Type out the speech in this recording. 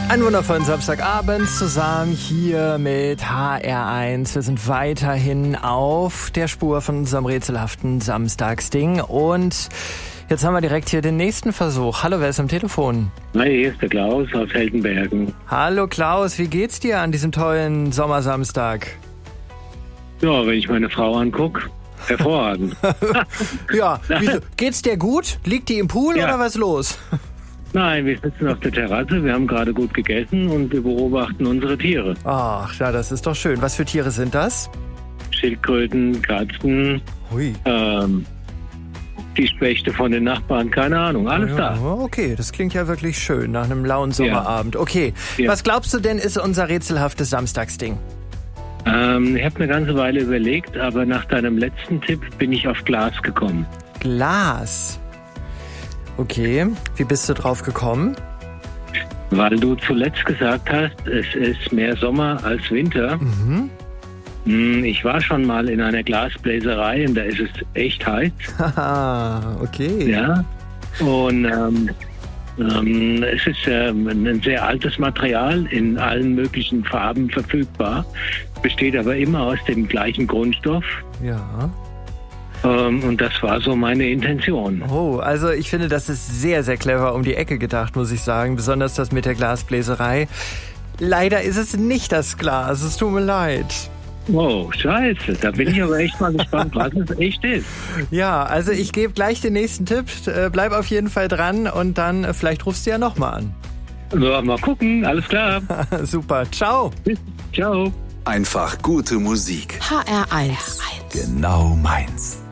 Einen wundervollen Samstagabend zusammen hier mit HR1. Wir sind weiterhin auf der Spur von unserem rätselhaften Samstagsding. Und jetzt haben wir direkt hier den nächsten Versuch. Hallo, wer ist am Telefon? Hi, hier ist der Klaus aus Heldenbergen. Hallo Klaus, wie geht's dir an diesem tollen Sommersamstag? Ja, wenn ich meine Frau angucke, hervorragend. Ja, wieso? Geht's dir gut? Liegt die im Pool oder was los? Nein, wir sitzen auf der Terrasse, wir haben gerade gut gegessen und wir beobachten unsere Tiere. Ach, ja, das ist doch schön. Was für Tiere sind das? Schildkröten, Katzen, Hui. Die Spechte von den Nachbarn, keine Ahnung, alles da. Okay, das klingt ja wirklich schön nach einem lauen Sommerabend. Okay, was glaubst du denn ist unser rätselhaftes Samstagsding? Ich habe eine ganze Weile überlegt, aber nach deinem letzten Tipp bin ich auf Glas gekommen. Glas? Okay, wie bist du drauf gekommen? Weil du zuletzt gesagt hast, es ist mehr Sommer als Winter. Mhm. Ich war schon mal in einer Glasbläserei und da ist es echt heiß. Haha, okay. Ja, und es ist ein sehr altes Material, in allen möglichen Farben verfügbar, besteht aber immer aus dem gleichen Grundstoff. Ja. Und das war so meine Intention. Oh, also ich finde, das ist sehr, sehr clever um die Ecke gedacht, muss ich sagen. Besonders das mit der Glasbläserei. Leider ist es nicht das Glas, es tut mir leid. Oh, scheiße. Da bin ich aber echt mal gespannt, was es echt ist. Ja, also ich gebe gleich den nächsten Tipp. Bleib auf jeden Fall dran und dann vielleicht rufst du ja nochmal an. So, mal gucken. Alles klar. Super. Ciao. Ciao. Einfach gute Musik. HR1. Genau meins.